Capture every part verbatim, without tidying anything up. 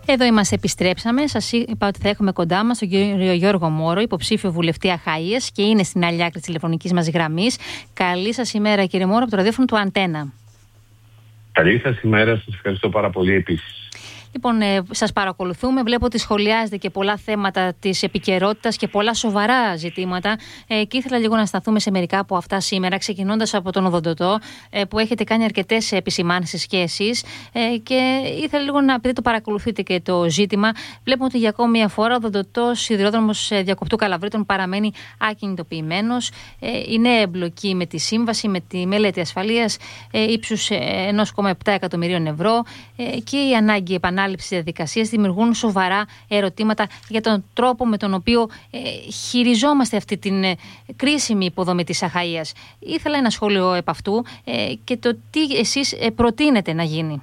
Εδώ είμαστε, επιστρέψαμε. Σας είπα ότι θα έχουμε κοντά μας τον κύριο Γιώργο Μόρο, υποψήφιο βουλευτή Αχαΐας, και είναι στην άλλη άκρη της τηλεφωνικής μας γραμμής. Καλή σας ημέρα, κύριε Μόρο, από το ραδιόφωνο του Αντένα. Καλή σας ημέρα, σας ευχαριστώ πάρα πολύ επίσης. Λοιπόν, ε, σας παρακολουθούμε. Βλέπω ότι σχολιάζετε και πολλά θέματα της επικαιρότητας και πολλά σοβαρά ζητήματα. Ε, και ήθελα λίγο να σταθούμε σε μερικά από αυτά σήμερα, ξεκινώντας από τον Οδοντοτό, ε, που έχετε κάνει αρκετές επισημάνσεις και εσείς. Ε, και ήθελα λίγο να, επειδή το παρακολουθείτε και το ζήτημα, βλέπουμε ότι για ακόμη μια φορά ο Οδοντοτός σιδηρόδρομος Διακοπτού Καλαβρίτων παραμένει ακινητοποιημένος. Ε, είναι εμπλοκή με τη σύμβαση, με τη μελέτη ασφαλείας ε, ύψους ενός κόμμα επτά εκατομμυρίων ευρώ ε, και η ανάγκη επανάληψης ανάληψη διαδικασίας δημιουργούν σοβαρά ερωτήματα για τον τρόπο με τον οποίο ε, χειριζόμαστε αυτή την ε, κρίσιμη υποδομή της Αχαΐας. Ήθελα ένα σχόλιο επ' αυτού ε, και το τι εσείς ε, προτείνετε να γίνει.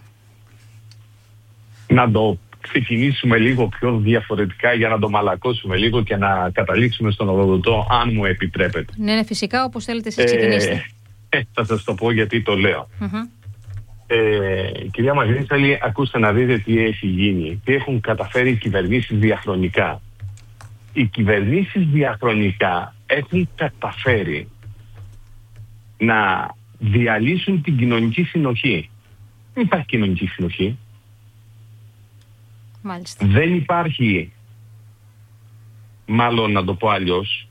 Να το ξεκινήσουμε λίγο πιο διαφορετικά για να το μαλακώσουμε λίγο και να καταλήξουμε στον Οδοντοτό, αν μου επιτρέπετε. Ναι, ναι, φυσικά, όπως θέλετε εσείς ξεκινήστε. Ε, ε, θα σας το πω γιατί το λέω. Mm-hmm. Ε, κυρία Μαγνήσαλη, ακούστε να δείτε τι έχει γίνει, τι έχουν καταφέρει οι κυβερνήσεις διαχρονικά. Οι κυβερνήσεις διαχρονικά έχουν καταφέρει να διαλύσουν την κοινωνική συνοχή. Δεν υπάρχει κοινωνική συνοχή. Μάλιστα. Δεν υπάρχει, μάλλον να το πω αλλιώς,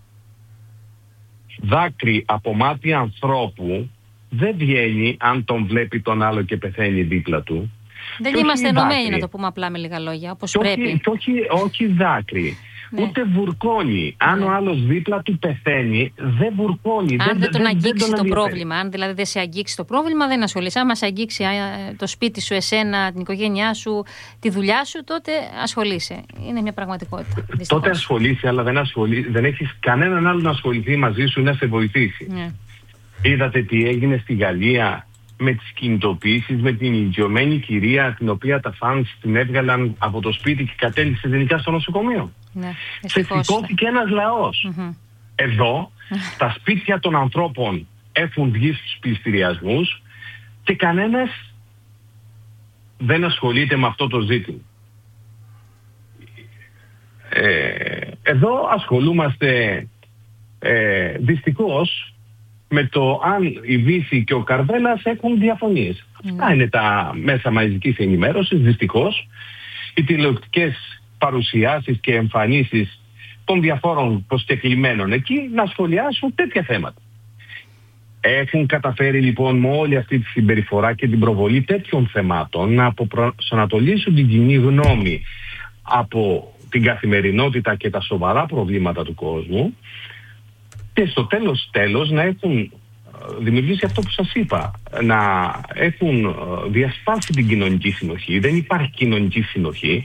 δάκρυ από μάτι ανθρώπου δεν βγαίνει αν τον βλέπει τον άλλο και πεθαίνει δίπλα του. Δεν είμαστε ενωμένοι, να το πούμε απλά με λίγα λόγια, όπως πρέπει. Όχι, και όχι, όχι δάκρυ. Ναι. Ούτε βουρκώνει. Αν ναι. ο άλλος δίπλα του πεθαίνει, δεν βουρκώνει. Αν δεν, δεν τον δεν, αγγίξει δεν το τον πρόβλημα, αν δηλαδή δεν σε αγγίξει το πρόβλημα, δεν ασχολείσαι. Αν μας αγγίξει το σπίτι σου, εσένα, την οικογένειά σου, τη δουλειά σου, τότε ασχολείσαι. Είναι μια πραγματικότητα. Δυστυχώς. Τότε ασχολείσαι, αλλά δεν, ασχολεί, δεν έχεις κανέναν άλλο να ασχοληθεί μαζί σου να σε βοηθήσει. Ναι. Είδατε τι έγινε στη Γαλλία με τις κινητοποιήσεις, με την ηλικιωμένη κυρία την οποία τα φανς την έβγαλαν από το σπίτι και κατέληξε τελικά στο νοσοκομείο. Ναι, ξεσηκώθηκε ένας λαός. Mm-hmm. Εδώ τα σπίτια των ανθρώπων έχουν βγει στους πληστηριασμούς και κανένας δεν ασχολείται με αυτό το ζήτημα. Ε, εδώ ασχολούμαστε ε, δυστυχώς με το αν η Βύση και ο Καρβέλας έχουν διαφωνίες. Mm. Αυτά είναι τα μέσα μαζικής ενημέρωσης, δυστυχώς. Οι τηλεοπτικές παρουσιάσεις και εμφανίσεις των διαφόρων προσκεκλημένων εκεί να σχολιάσουν τέτοια θέματα. Έχουν καταφέρει λοιπόν με όλη αυτή τη συμπεριφορά και την προβολή τέτοιων θεμάτων να αποπροσανατολίσουν την κοινή γνώμη από την καθημερινότητα και τα σοβαρά προβλήματα του κόσμου και στο τέλος τέλος να έχουν δημιουργήσει αυτό που σας είπα, να έχουν διασπάσει την κοινωνική συνοχή. Δεν υπάρχει κοινωνική συνοχή.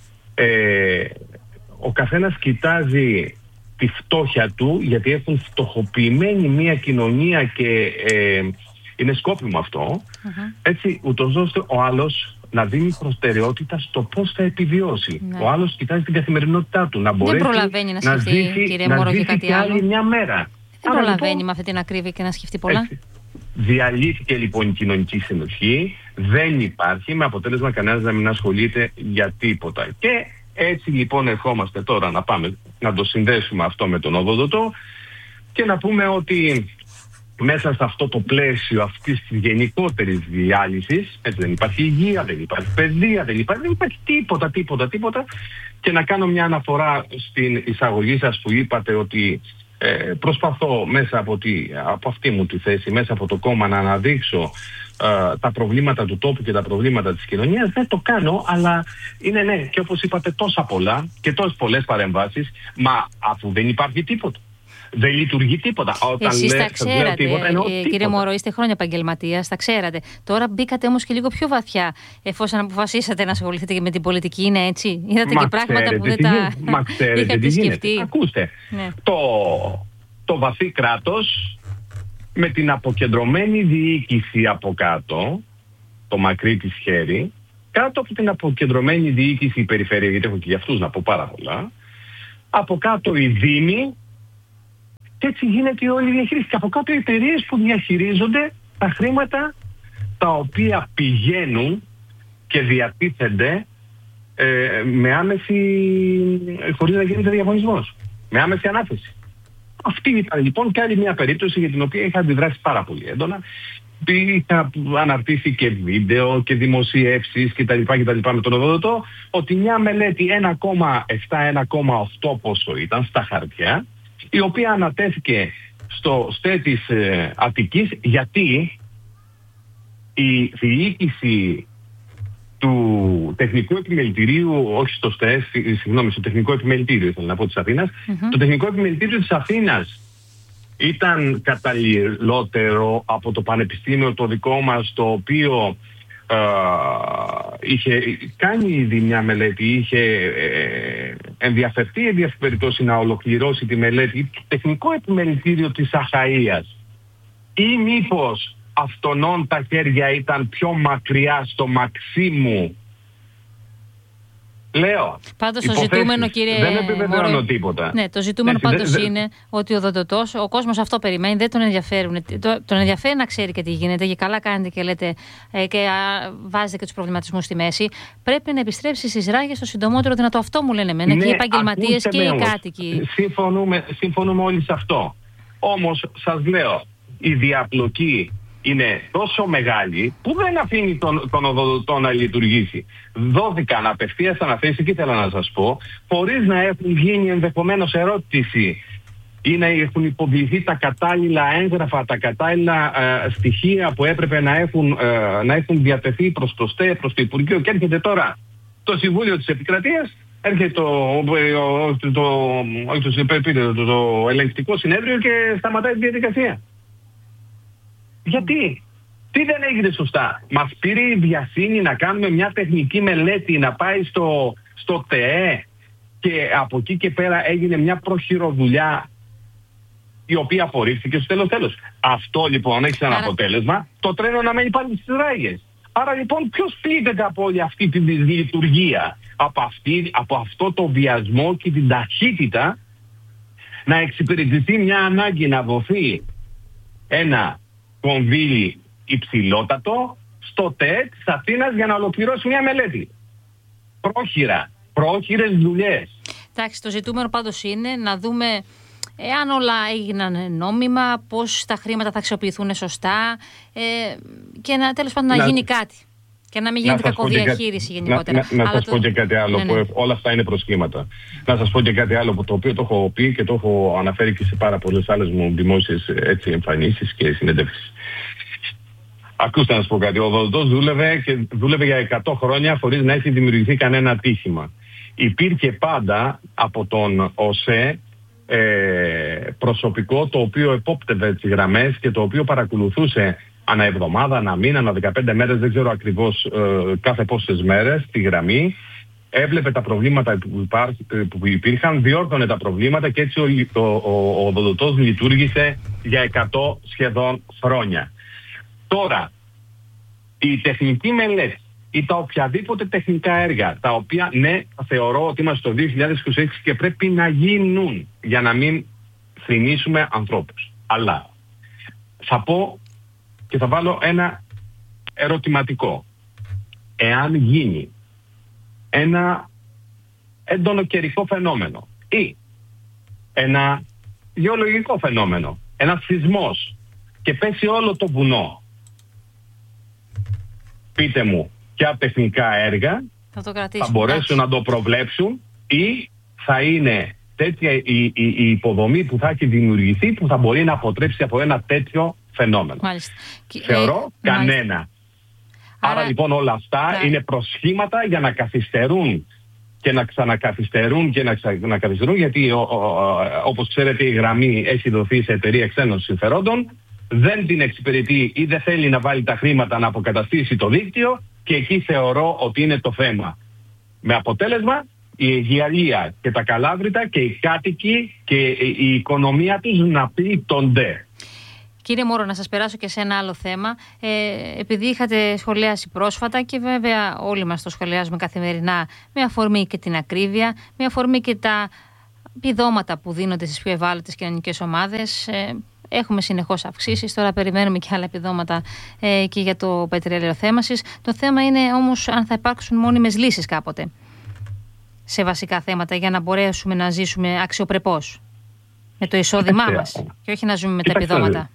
Ε, ο καθένας κοιτάζει τη φτώχεια του, γιατί έχουν φτωχοποιημένη μια κοινωνία και ε, είναι σκόπιμο αυτό, uh-huh. έτσι ούτως ώστε ο άλλος να δίνει προτεραιότητα στο πώς θα επιβιώσει. Ναι. Ο άλλος κοιτάζει την καθημερινότητά του, να μπορέσει δεν προλαβαίνει να σκεφτεί, να ζήσει, κύριε να Μόρο, ζήσει και κάτι και άλλο. άλλη μια μέρα. Δεν Άρα, προλαβαίνει λοιπόν, με αυτή την ακρίβεια και να σκεφτεί πολλά. Έτσι. Διαλύθηκε λοιπόν η κοινωνική συνοχή, δεν υπάρχει, με αποτέλεσμα κανένας να μην ασχολείται για τίποτα. Και έτσι λοιπόν ερχόμαστε τώρα να πάμε να το συνδέσουμε αυτό με τον Οδοντοτό και να πούμε ότι μέσα σε αυτό το πλαίσιο αυτής της γενικότερης διάλυσης, έτσι, δεν υπάρχει υγεία, δεν υπάρχει παιδεία, δεν υπάρχει, δεν υπάρχει τίποτα, τίποτα, τίποτα. Και να κάνω μια αναφορά στην εισαγωγή σας που είπατε ότι ε, προσπαθώ μέσα από, τη, από αυτή μου τη θέση, μέσα από το κόμμα να αναδείξω ε, τα προβλήματα του τόπου και τα προβλήματα της κοινωνίας. Δεν το κάνω, αλλά είναι ναι, και όπως είπατε τόσα πολλά και τόσες πολλές παρεμβάσεις, μα αφού δεν υπάρχει τίποτα. Δεν λειτουργεί τίποτα. Όταν εσείς λες, τα ξέρατε, τίποτα, εννοώ ε, τίποτα. κύριε Μόρο, είστε χρόνια επαγγελματίας, τα ξέρατε. Τώρα μπήκατε όμως και λίγο πιο βαθιά, εφόσον αποφασίσατε να ασχοληθείτε και με την πολιτική. Είναι έτσι? Είδατε Μα και πράγματα που δεν τα Μα είχατε σκεφτεί. Ακούστε, ναι. το, το βαθύ κράτος με την αποκεντρωμένη διοίκηση από κάτω, το μακρύ της χέρι, κάτω από την αποκεντρωμένη διοίκηση η περιφέρεια, γιατί έχω και για αυτούς να πω πάρα πολλά, από κάτω οι δήμοι, και έτσι γίνεται η όλη διαχείριση. Και από κάτω οι εταιρείες που διαχειρίζονται τα χρήματα τα οποία πηγαίνουν και διατίθενται ε, με άμεση, χωρίς να γίνεται διαγωνισμός, με άμεση ανάθεση. Αυτή ήταν λοιπόν και άλλη μια περίπτωση για την οποία είχα αντιδράσει πάρα πολύ έντονα. Είχα αναρτήσει και βίντεο και δημοσιεύσεις κτλ. με τον Οδοντοτό, ότι μια μελέτη ένα κόμμα επτά με ένα κόμμα οκτώ πόσο ήταν στα χαρτιά, η οποία ανατέθηκε στο ΣΤΕ της ε, Αττικής, γιατί η διοίκηση του Τεχνικού Επιμελητηρίου, όχι στο ΣΤΕ, συγγνώμη, στο Τεχνικό Επιμελητήριο, ήθελα να πω, της Αθήνας, mm-hmm. το Τεχνικό Επιμελητήριο της Αθήνας ήταν καταλληλότερο από το πανεπιστήμιο το δικό μας, το οποίο ε, είχε κάνει ήδη μια μελέτη, είχε ε, ενδιαφερθεί εν διάφορη περιπτώσει να ολοκληρώσει τη μελέτη, το Τεχνικό Επιμελητήριο της Αχαΐας, ή μήπως αυτονών τα χέρια ήταν πιο μακριά στο Μαξίμου? Λέω. Πάντως το ζητούμενο, κύριε δεν επιβεβαιώνω τίποτα. Ναι, το ζητούμενο ναι, πάντως δε, είναι δε... ότι ο Οδοντοτός, ο κόσμος αυτό περιμένει, δεν τον ενδιαφέρουν. Το, τον ενδιαφέρει να ξέρει και τι γίνεται, και καλά κάνετε και λέτε ε, και α, βάζετε και τους προβληματισμούς στη μέση. Πρέπει να επιστρέψει στις ράγες το συντομότερο δυνατό. Αυτό μου λένε εμένα, ναι, και οι επαγγελματίες και οι κάτοικοι. Συμφωνούμε, συμφωνούμε όλοι σε αυτό. Όμως σας λέω, η διαπλοκή είναι τόσο μεγάλη που δεν αφήνει τον, τον Οδοντοτό να λειτουργήσει. Δόθηκαν απευθείας αναθέσεις, και ήθελα να σας πω, χωρίς να έχουν γίνει ενδεχομένως ερώτηση ή να έχουν υποβληθεί τα κατάλληλα έγγραφα, τα κατάλληλα ε, στοιχεία που έπρεπε να έχουν, ε, να έχουν διατεθεί προς το ΣΤΕ, προς το Υπουργείο, και έρχεται τώρα το Συμβούλιο της Επικρατείας, έρχεται το, το, το, το, το, το ελεγκτικό συνέδριο και σταματάει τη διαδικασία. Γιατί? Τι δεν έγινε σωστά? Μας πήρε η βιασύνη να κάνουμε μια τεχνική μελέτη, να πάει στο, στο ΤΕΕ, και από εκεί και πέρα έγινε μια προχειροδουλειά η οποία απορρίφθηκε στο τέλος τέλος. Αυτό λοιπόν έχει σαν αποτέλεσμα το τρένο να μένει πάλι στις ράγες. Άρα λοιπόν ποιος πλήττεται από όλη αυτή τη λειτουργία? Από, αυτή, από αυτό το βιασμό και την ταχύτητα να εξυπηρετηθεί μια ανάγκη, να δοθεί ένα κονδύλι υψηλότατο στο ΤΕΕ της Αθήνας για να ολοκληρώσει μια μελέτη. Πρόχειρα, πρόχειρες δουλειές. Εντάξει, το ζητούμενο πάντως είναι να δούμε εάν όλα έγιναν νόμιμα, πώς τα χρήματα θα αξιοποιηθούν σωστά, ε, και να, τέλος πάντων να, να γίνει κάτι. Και να μην γίνεται κακοδιαχείριση γενικότερα. Να, να, να σας το... πω και κάτι άλλο, ναι, ναι. που όλα αυτά είναι προσχήματα. Να σας πω και κάτι άλλο που το οποίο το έχω πει και το έχω αναφέρει και σε πάρα πολλές άλλες μου δημόσιες έτσι, εμφανίσεις και συνεντεύξεις. Ακούστε να σας πω κάτι. Ο Οδοντοτός δούλευε και δούλευε για εκατό χρόνια χωρίς να έχει δημιουργηθεί κανένα ατύχημα. Υπήρχε πάντα από τον ΟΣΕ ε, προσωπικό το οποίο επόπτευε τις γραμμές και το οποίο παρακολουθούσε ανά εβδομάδα, ανά μήνα, ανά δεκαπέντε μέρες, δεν ξέρω ακριβώς ε, κάθε πόσες μέρες, τη γραμμή. Έβλεπε τα προβλήματα που, υπά, που υπήρχαν, διόρθωνε τα προβλήματα, και έτσι ο, ο, ο, ο Οδοντοτός λειτουργήσε για εκατό σχεδόν χρόνια. Τώρα, η τεχνική μελέτη ή τα οποιαδήποτε τεχνικά έργα, τα οποία ναι, θεωρώ ότι είμαστε το δύο χιλιάδες είκοσι έξι και πρέπει να γίνουν για να μην θρηνήσουμε ανθρώπους. Αλλά θα πω και θα βάλω ένα ερωτηματικό. Εάν γίνει ένα έντονο καιρικό φαινόμενο ή ένα γεωλογικό φαινόμενο, ένα σεισμός, και πέσει όλο το βουνό, πείτε μου ποια τεχνικά έργα θα, το θα μπορέσουν να το προβλέψουν, ή θα είναι τέτοια η, η, η υποδομή που θα έχει δημιουργηθεί που θα μπορεί να αποτρέψει από ένα τέτοιο φαινόμενο. Μάλιστα. Θεωρώ ε, κανένα. Μάλιστα. Άρα, Άρα λοιπόν όλα αυτά ναι. είναι προσχήματα για να καθυστερούν και να ξανακαθυστερούν και να, ξα... να καθυστερούν, γιατί ο, ο, ο, όπως ξέρετε η γραμμή έχει δοθεί σε εταιρεία ξένων συμφερόντων, δεν την εξυπηρετεί ή δεν θέλει να βάλει τα χρήματα να αποκαταστήσει το δίκτυο, και εκεί θεωρώ ότι είναι το θέμα. Με αποτέλεσμα η Αιγιαλία και τα Καλάβρητα και οι κάτοικοι και η οικονομία τους να πλήττονται. Κύριε Μόρο, να σας περάσω και σε ένα άλλο θέμα. Ε, επειδή είχατε σχολιάσει πρόσφατα, και βέβαια όλοι μας το σχολιάζουμε καθημερινά, με αφορμή και την ακρίβεια, με αφορμή και τα επιδόματα που δίνονται στις πιο ευάλωτες κοινωνικές ομάδες. Ε, έχουμε συνεχώς αυξήσεις, τώρα περιμένουμε και άλλα επιδόματα ε, και για το πετρέλαιο θέμασης. Το θέμα είναι όμως αν θα υπάρξουν μόνιμες λύσεις κάποτε. σε βασικά θέματα για να μπορέσουμε να ζήσουμε αξιοπρεπώς με το εισόδημά Κοιτάξτε, μας και όχι να ζούμε με τα κοιτάξτε, επιδόματα.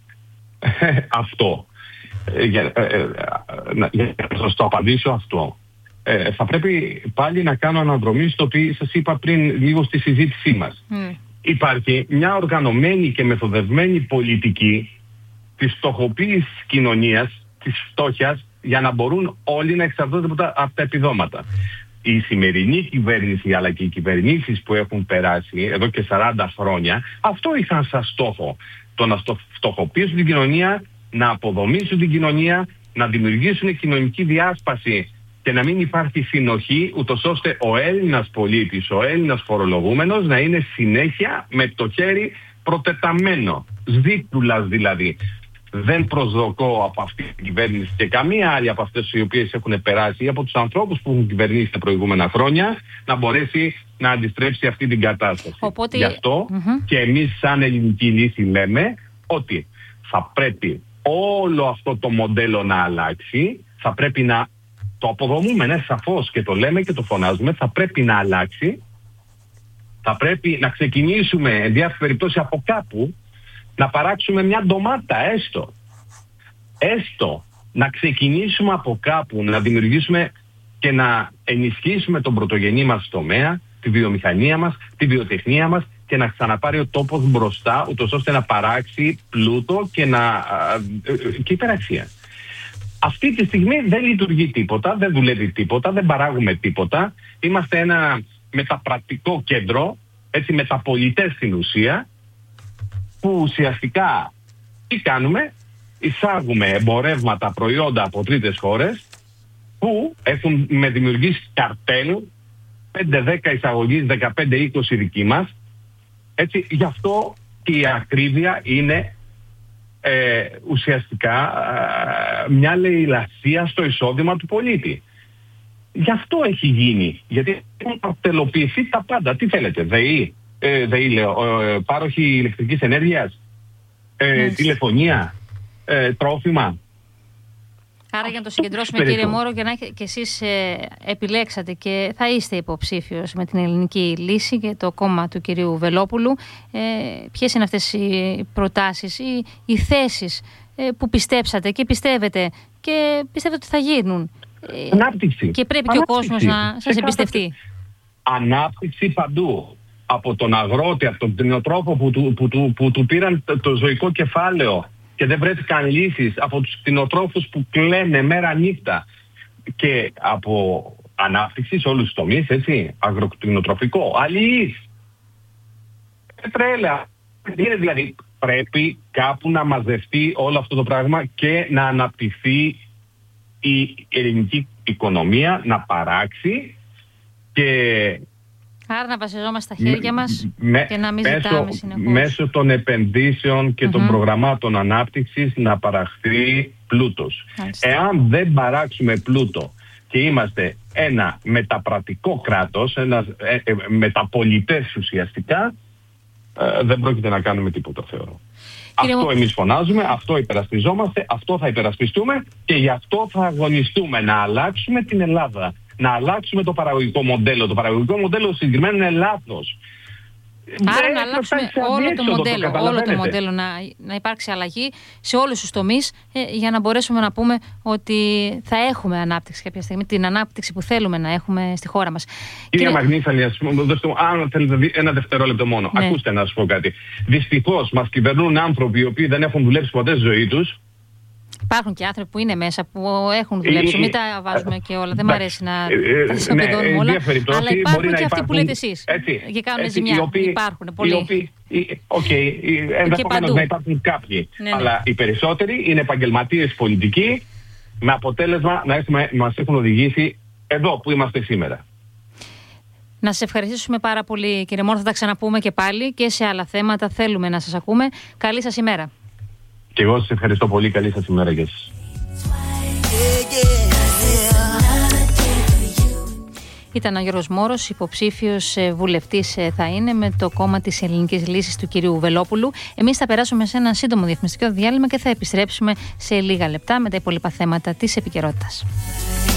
Αυτό. Ε, για, ε, ε, για να σας το απαντήσω αυτό. Ε, θα πρέπει πάλι να κάνω αναδρομή στο ότι σας είπα πριν λίγο στη συζήτησή μας. Mm. Υπάρχει μια οργανωμένη και μεθοδευμένη πολιτική της φτωχοποίησης της κοινωνίας, της φτώχειας, για να μπορούν όλοι να εξαρτώνται από τα, από τα επιδόματα. Η σημερινή κυβέρνηση αλλά και οι κυβερνήσεις που έχουν περάσει εδώ και σαράντα χρόνια αυτό είχαν σαν στόχο. Το να φτωχοποιήσουν την κοινωνία, να αποδομήσουν την κοινωνία, να δημιουργήσουν κοινωνική διάσπαση και να μην υπάρχει συνοχή, ούτως ώστε ο Έλληνας πολίτης, ο Έλληνας φορολογούμενος να είναι συνέχεια με το χέρι προτεταμένο. Σδίπτουλας δηλαδή. Δεν προσδοκώ από αυτή την κυβέρνηση και καμία άλλη από αυτές οι οποίες έχουν περάσει ή από τους ανθρώπους που έχουν κυβερνήσει τα προηγούμενα χρόνια να μπορέσει να αντιστρέψει αυτή την κατάσταση. Οπότε... Γι' αυτό mm-hmm. και εμείς σαν ελληνική λύση λέμε ότι θα πρέπει όλο αυτό το μοντέλο να αλλάξει, θα πρέπει να το αποδομούμε, ναι, σαφώς, και το λέμε και το φωνάζουμε, θα πρέπει να αλλάξει, θα πρέπει να ξεκινήσουμε εν διάφορες περιπτώσεις από κάπου, να παράξουμε μια ντομάτα έστω. Έστω να ξεκινήσουμε από κάπου, να δημιουργήσουμε και να ενισχύσουμε τον πρωτογενή μας τομέα, τη βιομηχανία μας, τη βιοτεχνία μας και να ξαναπάρει ο τόπος μπροστά, ούτως ώστε να παράξει πλούτο και, να, και υπεραξία. Αυτή τη στιγμή δεν λειτουργεί τίποτα, δεν δουλεύει τίποτα, δεν παράγουμε τίποτα. Είμαστε ένα μεταπρακτικό κέντρο, έτσι, μεταπολιτές στην ουσία, που ουσιαστικά τι κάνουμε, εισάγουμε εμπορεύματα, προϊόντα από τρίτες χώρες που έχουν με δημιουργήσει καρτέλ, πέντε δέκα εισαγωγής, δεκαπέντε είκοσι δική μας. Έτσι, γι' αυτό και η ακρίβεια είναι ε, ουσιαστικά ε, μια λαιλασία στο εισόδημα του πολίτη. Γι' αυτό έχει γίνει, γιατί έχουν αρτελοποιηθεί τα πάντα. Τι θέλετε, ΔΕΗ, ε, ΔΕΗ λέω, ε, πάροχοι ηλεκτρικής ενέργειας, ε, yes. τηλεφωνία, ε, τρόφιμα. Άρα για να το συγκεντρώσουμε, κύριε Περίπου. Μόρο, για να και εσείς ε, επιλέξατε και θα είστε υποψήφιος με την ελληνική λύση και το κόμμα του κυρίου Βελόπουλου, ε, ποιες είναι αυτές οι προτάσεις ή οι θέσεις ε, που πιστέψατε και πιστεύετε και πιστεύετε ότι θα γίνουν? Ανάπτυξη. Και πρέπει Ανάπτυξη. Και ο κόσμος να σας εμπιστευτεί. Ανάπτυξη παντού. Από τον αγρότη, από τον κτηνοτρόφο που του, που, του, που του πήραν το, το ζωικό κεφάλαιο και δεν βρέθηκαν λύσεις, από τους κτηνοτρόφους που κλαίνε μέρα νύχτα, και από ανάπτυξη σε όλους τους τομείς, έτσι, αγροκτηνοτροφικό, αλλιείς, πετρέλαια. Δηλαδή πρέπει κάπου να μαζευτεί όλο αυτό το πράγμα και να αναπτυχθεί η ελληνική οικονομία, να παράξει και... Άρα να βασιζόμαστε στα χέρια μας με, και να μην μέσω, ζητάμε συνεχώς. Μέσω των επενδύσεων και mm-hmm. των προγραμμάτων ανάπτυξης να παραχθεί πλούτος. Άλιστα. Εάν δεν παράξουμε πλούτο και είμαστε ένα μεταπρατικό κράτος, ένα ε, ε, μεταπολιτές ουσιαστικά, ε, δεν πρόκειται να κάνουμε τίποτα, θεωρώ. Κύριε αυτό μου... εμείς φωνάζουμε, αυτό υπερασπιζόμαστε, αυτό θα υπερασπιστούμε και γι' αυτό θα αγωνιστούμε να αλλάξουμε την Ελλάδα. Να αλλάξουμε το παραγωγικό μοντέλο. Το παραγωγικό μοντέλο συγκεκριμένα είναι λάθος. Άρα να αλλάξουμε όλο το μοντέλο, το όλο το μοντέλο να, να υπάρξει αλλαγή σε όλους τους τομείς ε, για να μπορέσουμε να πούμε ότι θα έχουμε ανάπτυξη κάποια στιγμή, την ανάπτυξη που θέλουμε να έχουμε στη χώρα μας. Κυρία Μαγνήσαλη, αν θέλετε ένα δευτερόλεπτο μόνο, ναι. Ακούστε να σας πω κάτι. Δυστυχώς μας κυβερνούν άνθρωποι οι οποίοι δεν έχουν δουλέψει ποτέ στη ζωή τους. Υπάρχουν και άνθρωποι που είναι μέσα που έχουν δουλέψει. Μην τα βάζουμε και όλα. Δεν μου αρέσει να τα ισοπεδώνουμε όλα. Αλλά υπάρχουν και αυτοί που λέτε εσείς. Και κάνουν ζημιά. Υπάρχουν πολλοί. Οκ, ενδεχομένως να υπάρχουν κάποιοι. Αλλά οι περισσότεροι είναι επαγγελματίες πολιτικοί με αποτέλεσμα να μας έχουν οδηγήσει εδώ που είμαστε σήμερα. Να σας ευχαριστήσουμε πάρα πολύ, κύριε Μόρο. Θα τα ξαναπούμε και πάλι και σε άλλα θέματα. Θέλουμε να σας ακούμε. Καλή σας ημέρα. Και εγώ σας ευχαριστώ πολύ. Καλή σας ημέρα για σας. Ήταν ο Γιώργος Μόρος, υποψήφιος βουλευτής θα είναι με το κόμμα της Ελληνικής Λύσης του κυρίου Βελόπουλου. Εμείς θα περάσουμε σε ένα σύντομο διαφημιστικό διάλειμμα και θα επιστρέψουμε σε λίγα λεπτά με τα υπόλοιπα θέματα της επικαιρότητας.